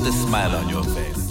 put a smile on your face.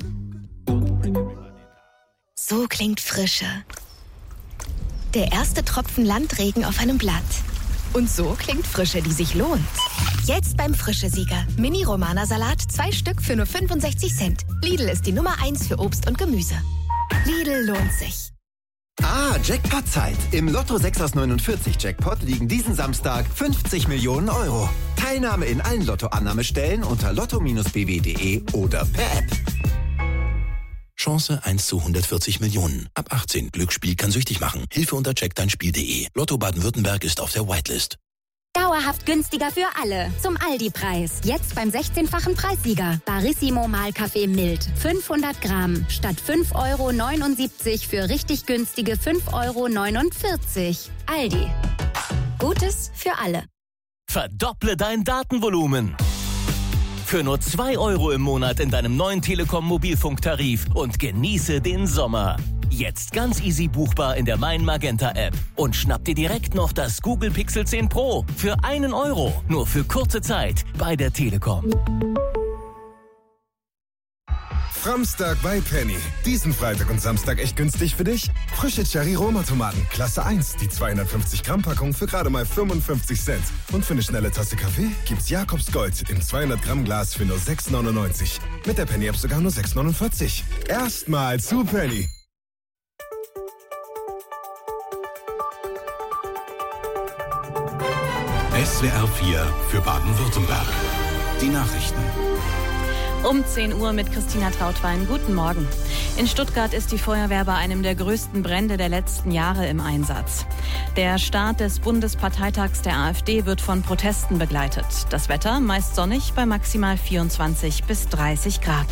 So klingt Frische. Der erste Tropfen Landregen auf einem Blatt. Und so klingt Frische, die sich lohnt. Jetzt beim Frische-Sieger. Mini-Romana-Salat, 2 Stück für nur 65 Cent. Lidl ist die Nummer 1 für Obst und Gemüse. Lidl lohnt sich. Jackpot-Zeit. Im Lotto 6 aus 49 Jackpot liegen diesen Samstag 50 Millionen Euro. Teilnahme in allen Lotto-Annahmestellen unter lotto-bw.de oder per App. Chance 1 zu 140 Millionen. Ab 18. Glücksspiel kann süchtig machen. Hilfe unter checkdeinspiel.de. Lotto Baden-Württemberg ist auf der Whitelist. Dauerhaft günstiger für alle. Zum Aldi-Preis. Jetzt beim 16-fachen Preissieger. Barissimo Mahlkaffee mild. 500 Gramm. Statt 5,79 € für richtig günstige 5,49 €. Aldi. Gutes für alle. Verdopple dein Datenvolumen. Für nur 2 € im Monat in deinem neuen Telekom-Mobilfunktarif und genieße den Sommer. Jetzt ganz easy buchbar in der Mein Magenta App. Und schnapp dir direkt noch das Google Pixel 10 Pro für 1 €. Nur für kurze Zeit bei der Telekom. Framstag bei Penny. Diesen Freitag und Samstag echt günstig für dich? Frische Cherry-Roma-Tomaten, Klasse 1, die 250-Gramm-Packung für gerade mal 55 Cent. Und für eine schnelle Tasse Kaffee gibt's Jakobs Gold im 200-Gramm-Glas für nur 6,99. Mit der Penny-App sogar nur 6,49. Erstmal zu Penny. SWR 4 für Baden-Württemberg. Die Nachrichten. Um 10 Uhr mit Christina Trautwein. Guten Morgen. In Stuttgart ist die Feuerwehr bei einem der größten Brände der letzten Jahre im Einsatz. Der Start des Bundesparteitags der AfD wird von Protesten begleitet. Das Wetter meist sonnig bei maximal 24 bis 30 Grad.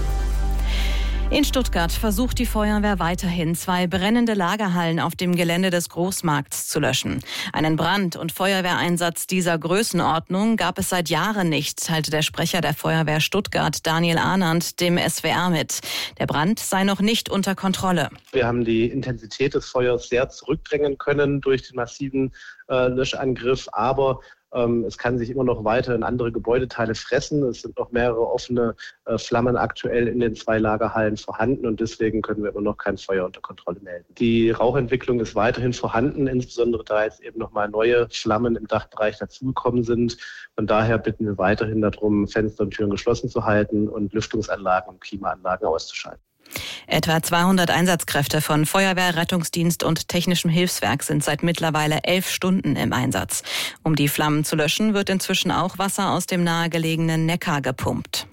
In Stuttgart versucht die Feuerwehr weiterhin, 2 brennende Lagerhallen auf dem Gelände des Großmarkts zu löschen. Einen Brand- und Feuerwehreinsatz dieser Größenordnung gab es seit Jahren nicht, teilte der Sprecher der Feuerwehr Stuttgart, Daniel Arnand, dem SWR mit. Der Brand sei noch nicht unter Kontrolle. Wir haben die Intensität des Feuers sehr zurückdrängen können durch den massiven Löschangriff, aber es kann sich immer noch weiter in andere Gebäudeteile fressen. Es sind noch mehrere offene Flammen aktuell in den 2 Lagerhallen vorhanden und deswegen können wir immer noch kein Feuer unter Kontrolle melden. Die Rauchentwicklung ist weiterhin vorhanden, insbesondere da jetzt eben nochmal neue Flammen im Dachbereich dazugekommen sind. Von daher bitten wir weiterhin darum, Fenster und Türen geschlossen zu halten und Lüftungsanlagen und Klimaanlagen auszuschalten. Etwa 200 Einsatzkräfte von Feuerwehr, Rettungsdienst und Technischem Hilfswerk sind seit mittlerweile 11 Stunden im Einsatz. Um die Flammen zu löschen, wird inzwischen auch Wasser aus dem nahegelegenen Neckar gepumpt.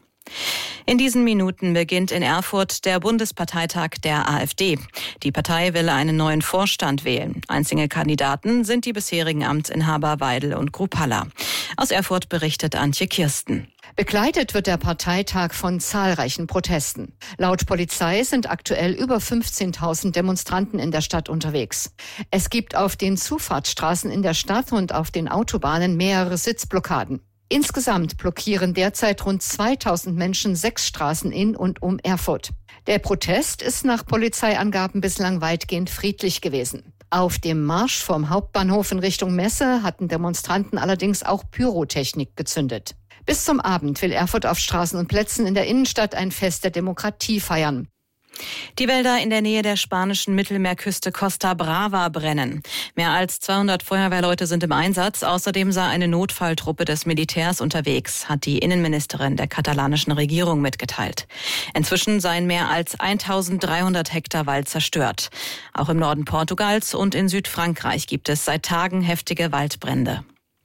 In diesen Minuten beginnt in Erfurt der Bundesparteitag der AfD. Die Partei will einen neuen Vorstand wählen. Einzige Kandidaten sind die bisherigen Amtsinhaber Weidel und Grupalla. Aus Erfurt berichtet Antje Kirsten. Begleitet wird der Parteitag von zahlreichen Protesten. Laut Polizei sind aktuell über 15.000 Demonstranten in der Stadt unterwegs. Es gibt auf den Zufahrtsstraßen in der Stadt und auf den Autobahnen mehrere Sitzblockaden. Insgesamt blockieren derzeit rund 2.000 Menschen 6 Straßen in und um Erfurt. Der Protest ist nach Polizeiangaben bislang weitgehend friedlich gewesen. Auf dem Marsch vom Hauptbahnhof in Richtung Messe hatten Demonstranten allerdings auch Pyrotechnik gezündet. Bis zum Abend will Erfurt auf Straßen und Plätzen in der Innenstadt ein Fest der Demokratie feiern. Die Wälder in der Nähe der spanischen Mittelmeerküste Costa Brava brennen. Mehr als 200 Feuerwehrleute sind im Einsatz. Außerdem sei eine Notfalltruppe des Militärs unterwegs, hat die Innenministerin der katalanischen Regierung mitgeteilt. Inzwischen seien mehr als 1.300 Hektar Wald zerstört. Auch im Norden Portugals und in Südfrankreich gibt es seit Tagen heftige Waldbrände.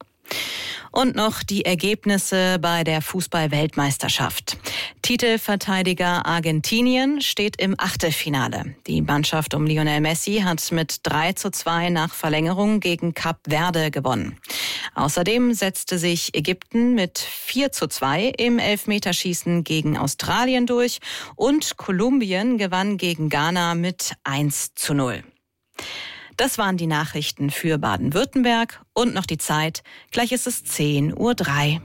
Und noch die Ergebnisse bei der Fußball-Weltmeisterschaft. Titelverteidiger Argentinien steht im Achtelfinale. Die Mannschaft um Lionel Messi hat mit 3:2 nach Verlängerung gegen Kap Verde gewonnen. Außerdem setzte sich Ägypten mit 4:2 im Elfmeterschießen gegen Australien durch und Kolumbien gewann gegen Ghana mit 1:0. Das waren die Nachrichten für Baden-Württemberg und noch die Zeit. Gleich ist es 10:03 Uhr.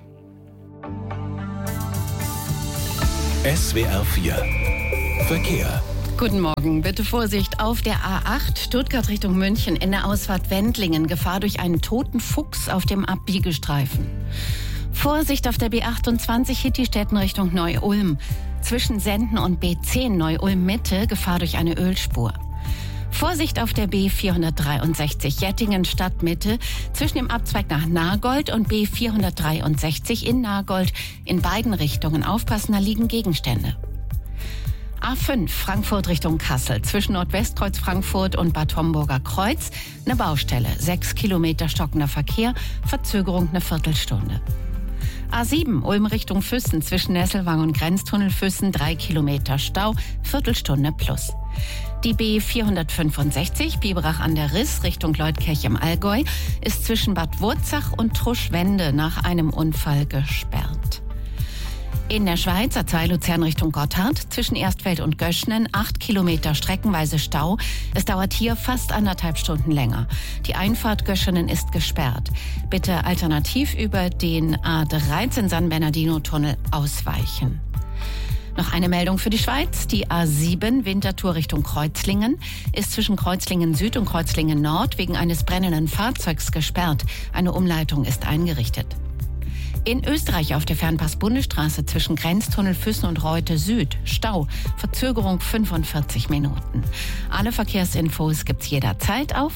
SWR 4 Verkehr. Guten Morgen. Bitte Vorsicht auf der A8 Stuttgart Richtung München in der Ausfahrt Wendlingen. Gefahr durch einen toten Fuchs auf dem Abbiegestreifen. Vorsicht auf der B28 Hittistetten Richtung Neu-Ulm. Zwischen Senden und B10 Neu-Ulm Mitte Gefahr durch eine Ölspur. Vorsicht auf der B463 Jettingen Stadtmitte zwischen dem Abzweig nach Nagold und B463 in Nagold in beiden Richtungen. Aufpassen, da liegen Gegenstände. A5 Frankfurt Richtung Kassel zwischen Nordwestkreuz Frankfurt und Bad Homburger Kreuz eine Baustelle. 6 Kilometer stockender Verkehr, Verzögerung eine Viertelstunde. A7 Ulm Richtung Füssen zwischen Nesselwang und Grenztunnel Füssen 3 Kilometer Stau, Viertelstunde plus. Die B465 Biberach an der Riss Richtung Leutkirch im Allgäu ist zwischen Bad Wurzach und Truschwende nach einem Unfall gesperrt. In der Schweiz A2 Luzern Richtung Gotthard zwischen Erstfeld und Göschnen 8 Kilometer streckenweise Stau. Es dauert hier fast 1,5 Stunden länger. Die Einfahrt Göschenen ist gesperrt. Bitte alternativ über den A13 San Bernardino-Tunnel ausweichen. Noch eine Meldung für die Schweiz. Die A7 Winterthur Richtung Kreuzlingen ist zwischen Kreuzlingen Süd und Kreuzlingen Nord wegen eines brennenden Fahrzeugs gesperrt. Eine Umleitung ist eingerichtet. In Österreich auf der Fernpass-Bundesstraße zwischen Grenztunnel Füssen und Reute Süd Stau, Verzögerung 45 Minuten. Alle Verkehrsinfos gibt's jederzeit auf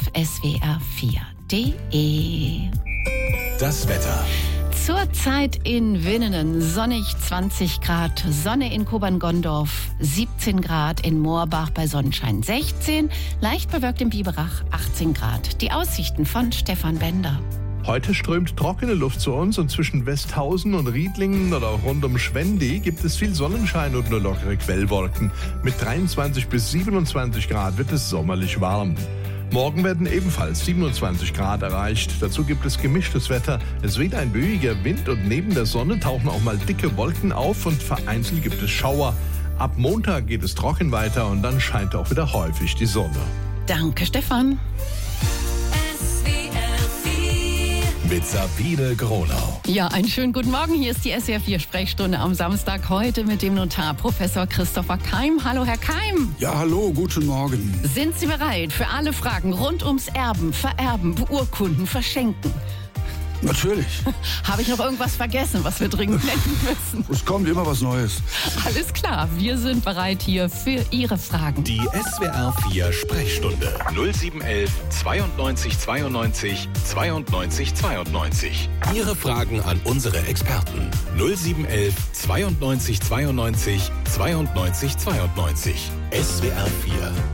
swr4.de. Das Wetter. Zurzeit in Winnenden sonnig 20 Grad, Sonne in Kobern-Gondorf 17 Grad, in Moorbach bei Sonnenschein 16, leicht bewölkt in Biberach 18 Grad. Die Aussichten von Stefan Bender. Heute strömt trockene Luft zu uns und zwischen Westhausen und Riedlingen oder auch rund um Schwendi gibt es viel Sonnenschein und nur lockere Quellwolken. Mit 23 bis 27 Grad wird es sommerlich warm. Morgen werden ebenfalls 27 Grad erreicht. Dazu gibt es gemischtes Wetter. Es weht ein böiger Wind und neben der Sonne tauchen auch mal dicke Wolken auf und vereinzelt gibt es Schauer. Ab Montag geht es trocken weiter und dann scheint auch wieder häufig die Sonne. Danke, Stefan. Mit Sabine Gronau. Ja, einen schönen guten Morgen. Hier ist die SWR4-Sprechstunde am Samstag. Heute mit dem Notar Professor Christopher Keim. Hallo, Herr Keim. Ja, hallo, guten Morgen. Sind Sie bereit für alle Fragen rund ums Erben, Vererben, Beurkunden, Verschenken? Natürlich. Habe ich noch irgendwas vergessen, was wir dringend nennen müssen? Es kommt immer was Neues. Alles klar, wir sind bereit hier für Ihre Fragen. Die SWR4 Sprechstunde 0711 92 92 92 92. Ihre Fragen an unsere Experten 0711 92 92 92 92. SWR4